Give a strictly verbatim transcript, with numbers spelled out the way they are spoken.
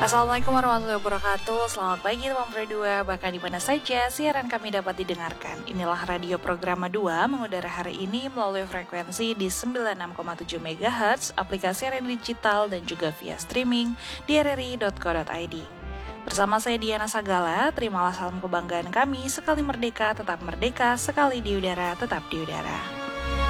Assalamualaikum warahmatullahi wabarakatuh. Selamat pagi teman Pro dua, bahkan di mana saja siaran kami dapat didengarkan. Inilah radio Programa dua mengudara hari ini melalui frekuensi di sembilan puluh enam koma tujuh megahertz, aplikasi radio digital dan juga via streaming di r r i dot co dot i d. Bersama saya Diana Sagala, terimalah salam kebanggaan kami, sekali merdeka tetap merdeka, sekali di udara tetap di udara.